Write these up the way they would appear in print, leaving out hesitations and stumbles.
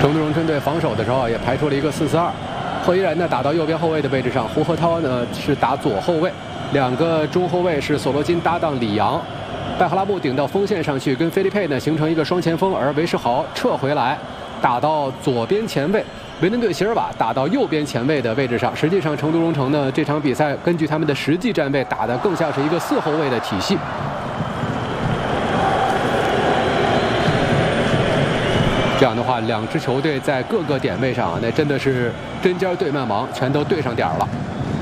成都荣春队防守的时候也排出了一个4-4-2，贺依然呢打到右边后卫的位置上，胡和涛呢是打左后卫，两个中后卫是索罗金搭档里昂，拜赫拉木顶到锋线上去，跟菲利佩呢形成一个双前锋，而韦世豪撤回来打到左边前卫。 维顿队席尔瓦打到右边前卫的位置上，实际上成都荣城呢这场比赛根据他们的实际站位打得更像是一个4后卫的体系。这样的话，两支球队在各个点位上，那真的是针尖对麦芒，全都对上点了。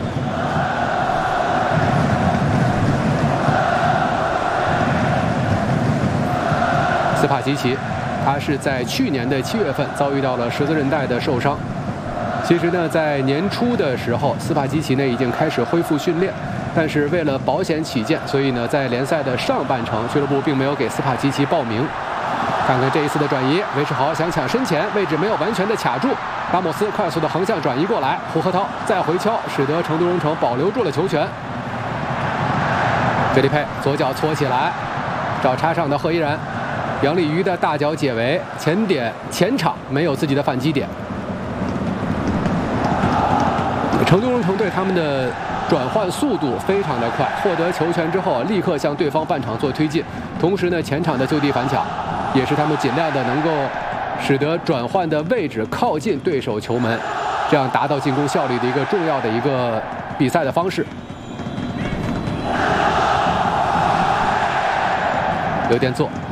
斯帕齐奇。 他是在去年的7月份遭遇到了十字韧带的受伤。其实呢，在年初的时候，斯帕基奇呢已经开始恢复训练，但是为了保险起见，所以呢，在联赛的上半程，俱乐部并没有给斯帕基奇报名。看看这一次的转移，韦世豪想抢身前，位置没有完全的卡住，拉莫斯快速的横向转移过来，胡和涛再回敲，使得成都荣城保留住了球权。菲利佩左脚搓起来，找插上的贺依然。 杨立瑜的大脚解围，前场没有自己的反击点。成都荣城队他们的转换速度非常的快，获得球权之后立刻向对方半场做推进，同时呢前场的就地反抢，也是他们尽量的能够使得转换的位置靠近对手球门，这样达到进攻效率的一个重要的一个比赛的方式。有点做。